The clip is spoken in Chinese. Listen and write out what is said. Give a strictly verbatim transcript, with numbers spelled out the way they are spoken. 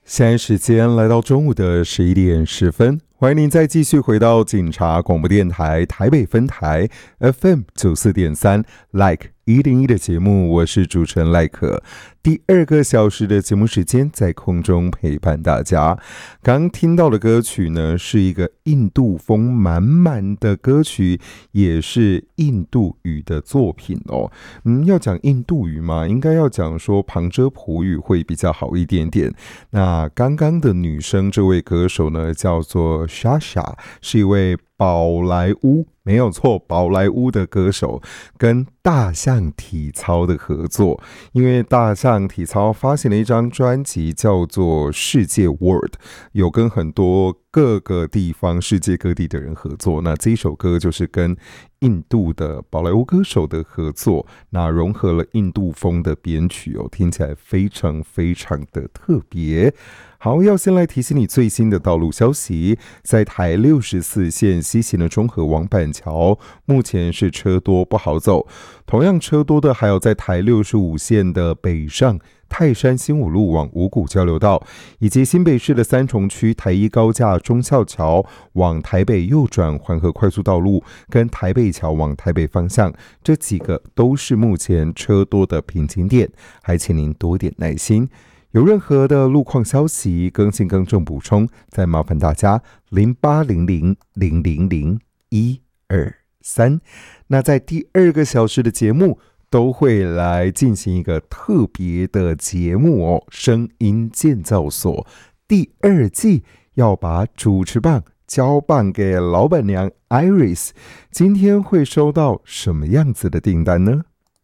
现在时间来到中午的十一点十分，欢迎您再继续回到警察广播电台台北分台 F M 九四点三 Like 一零一的节目，我是主持人赖可。第二个小时的节目时间在空中陪伴大家。刚听到的歌曲呢，是一个印度风满满的歌曲，也是印度语的作品哦。嗯，要讲印度语嘛，应该要讲说旁遮普语会比较好一点点。那刚刚的女生这位歌手呢，叫做 Sasha， 是一位宝莱坞，没有错，宝莱坞的歌手，跟大象体操的合作。因为大象体操发行了一张专辑叫做世界 World， 有跟很多各个地方世界各地的人合作。那这一首歌就是跟印度的宝莱坞歌手的合作，那融合了印度风的编曲哦，听起来非常非常的特别。好，要先来提醒你最新的道路消息，在台六十四线西行的中和往板桥，目前是车多不好走。同样车多的还有在台六十五线的北上泰山新五路往五股交流道，以及新北市的三重区台一高架忠孝桥往台北右转环河快速道路跟台北桥往台北方向，这几个都是目前车多的瓶颈点，还请您多点耐心。有任何的路况消息更新更正补充，再麻烦大家零八零零零零零一二三。那在第二个小时的节目都会来进行一个特别的节目哦，声音建造所第二季要把主持棒交棒给老板娘 Iris， 今天会收到什么样子的订单呢？